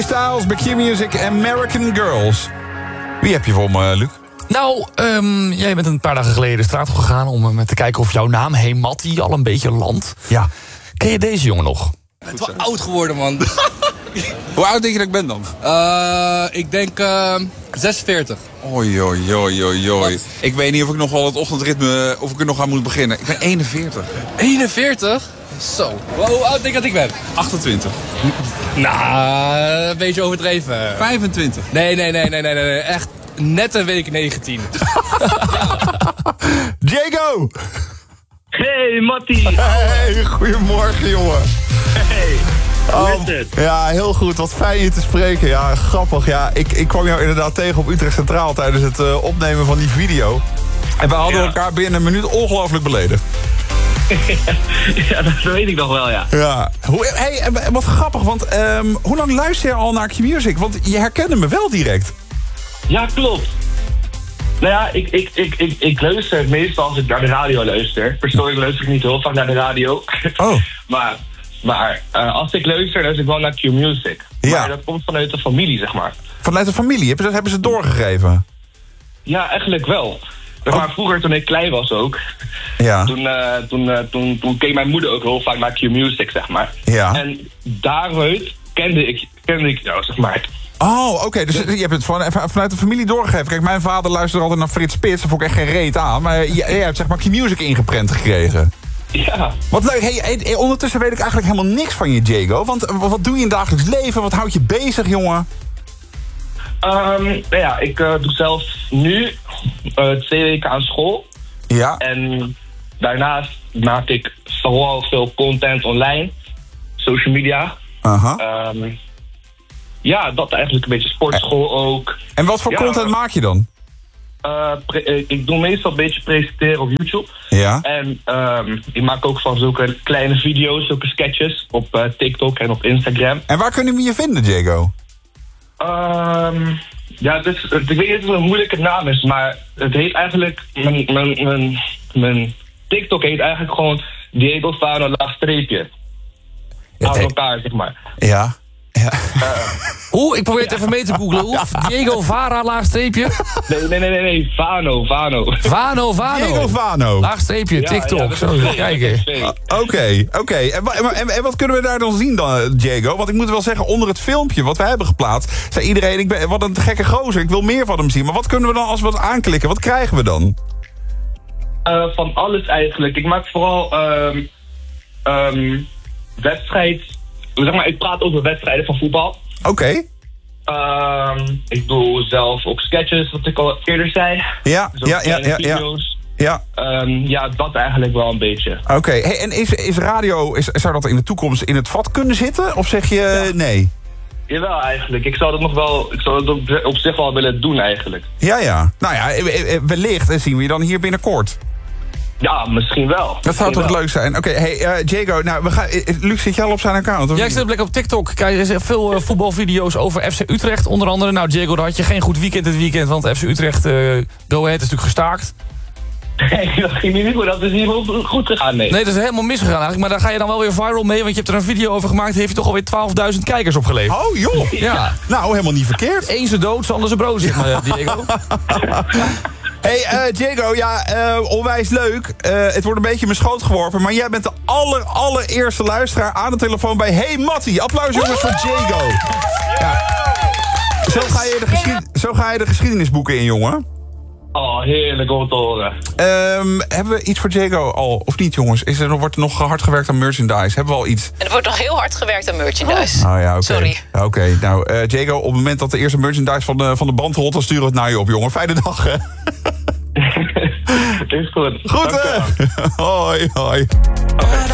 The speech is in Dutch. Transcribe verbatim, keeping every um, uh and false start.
Styles, bij Q-Music, American Girls. Wie heb je voor me, Luc? Nou, um, jij bent een paar dagen geleden de straat op gegaan om uh, te kijken of jouw naam, Hey Matty, al een beetje landt. Ja. Ken je deze jongen nog? Ik ben wel oud geworden, man. Hoe oud denk je dat ik ben dan? Uh, ik denk uh, zesenveertig. Oei, oei, oei, oei, oei. Ik weet niet of ik nog wel het ochtendritme, of ik er nog aan moet beginnen. Ik ben eenenveertig. eenenveertig? Zo. Hoe oud denk je dat ik ben? achtentwintig. Nou, een beetje overdreven. vijfentwintig. Nee, nee, nee, nee, nee, nee. Echt net een week negentien. Diego! Hey, Matty. Hey, goedemorgen, jongen. Hey, hoe Oh, is het? ja, heel goed. Wat fijn je te spreken. Ja, grappig. Ja, ik, ik kwam jou inderdaad tegen op Utrecht Centraal tijdens het uh, opnemen van die video. En we hadden Ja. elkaar binnen een minuut ongelooflijk beledigd. Ja, dat weet ik nog wel, ja. Ja. Hoe, hey, en wat grappig, want um, hoe lang luister je al naar Q-Music? Want je herkende me wel direct. Ja, klopt. Nou ja, ik, ik, ik, ik, ik luister meestal als ik naar de radio luister. Persoonlijk luister ik niet heel vaak naar de radio. Oh. maar maar uh, als ik luister, luister ik wel naar Q-Music. Ja. Maar dat komt vanuit de familie, zeg maar. Vanuit de familie, hebben ze, hebben ze het doorgegeven? Ja, eigenlijk wel. Maar Oh. vroeger, toen ik klein was ook, Ja. toen, uh, toen, uh, toen, toen keek mijn moeder ook heel vaak naar Q-Music, zeg maar. Ja. En daaruit kende ik, kende ik jou, zeg maar. Oh, oké. Okay. Dus je hebt het van, vanuit de familie doorgegeven. Kijk, mijn vader luisterde altijd naar Frits Spits. Daar vond ik echt geen reet aan. Maar jij, jij hebt zeg maar Q-Music ingeprent gekregen. Ja. Wat leuk. Hey, hey, ondertussen weet ik eigenlijk helemaal niks van je, Diego. Want uh, wat doe je in het dagelijks leven? Wat houdt je bezig, jongen? Um, nou ja, ik uh, doe zelf nu uh, twee weken aan school. Ja. En daarnaast maak ik vooral veel content online. Social media. Aha. Um, ja, dat eigenlijk een beetje. Sportschool ook. En wat voor Ja. content maak je dan? Uh, pre- ik doe meestal een beetje presenteren op YouTube. Ja. En um, ik maak ook van zulke kleine video's, zulke sketches op uh, TikTok en op Instagram. En waar kunnen we je vinden, Diego? Um, ja, het is, ik weet niet of het een moeilijke naam is, maar het heet eigenlijk... Mijn, mijn, mijn, mijn TikTok heet eigenlijk gewoon Diego Fano laagstreepje. Aan elkaar, zeg maar. Ja. Ja. Oeh, ik probeer het even mee te googlen. Oeh, Diego Vara, laagstreepje. Nee, nee, nee, nee, nee. Vano, Vano. Vano, Vano. Diego Vano. Laagstreepje, Ja, TikTok. ja, dat is Zo, een even fake, kijken. dat is fake. Oké, oké. En, wa- en, en wat kunnen we daar dan zien dan, Diego? Want ik moet wel zeggen, onder het filmpje wat wij hebben geplaatst... zei iedereen, ik ben, wat een gekke gozer, ik wil meer van hem zien. Maar wat kunnen we dan als we het aanklikken? Wat krijgen we dan? Uh, van alles eigenlijk. Ik maak vooral um, um, wedstrijd... Zeg maar, ik praat over wedstrijden van voetbal. Oké. Okay. Um, ik doe zelf ook sketches, wat ik al eerder zei. Ja, Zo ja, ja, kleine ja, ja. video's. Ja, Um, ja, dat eigenlijk wel een beetje. oké. Okay. Hey, en is, is radio, is, zou dat in de toekomst in het vat kunnen zitten? Of zeg je Ja. nee? Jawel, eigenlijk. Ik zou dat nog wel, ik zou dat op, op zich wel willen doen, eigenlijk. Ja, ja. Nou ja, wellicht en zien we je dan hier binnenkort. Ja, misschien wel. Dat zou toch wel. leuk zijn? Oké, okay, hey, uh, Diego, nou, we gaan, Luc, zit je al op zijn account? Of Ja, ik zit lekker op TikTok. Kijk, er zijn veel uh, voetbalvideo's over F C Utrecht. Onder andere, nou Diego, daar had je geen goed weekend dit weekend. Want F C Utrecht, uh, Go Ahead is natuurlijk gestaakt. Nee, dat ging niet goed. Dat is niet goed- goed gegaan, nee. Nee, dat is helemaal misgegaan eigenlijk. Maar daar ga je dan wel weer viral mee. Want je hebt er een video over gemaakt. Heeft je toch alweer twaalfduizend kijkers opgeleverd. Oh, joh. Ja. Nou, helemaal niet verkeerd. Eén zijn dood, Sander zijn brood, zeg maar, Diego. Hey, uh, Diego, ja, uh, onwijs leuk. Uh, het wordt een beetje in mijn schoot geworpen. Maar jij bent de aller, allereerste luisteraar aan de telefoon bij Hey Matty. Applaus jongens voor Diego. Ja. Zo, ga je de geschied- zo ga je de geschiedenisboeken in, jongen. Oh, heerlijk om te horen. Um, hebben we iets voor Diego al? Of niet, jongens? Is er, nog- wordt er nog hard gewerkt aan merchandise? Hebben we al iets? En er wordt nog heel hard gewerkt aan merchandise. Oh ja, oké. Sorry. Oké, okay. Nou, uh, Diego, op het moment dat de eerste merchandise van de, van de band rolt... dan sturen we het naar je op, jongen. Fijne dag, hè? Is goed. Goed, Dank u wel. hè? Hoi, hoi.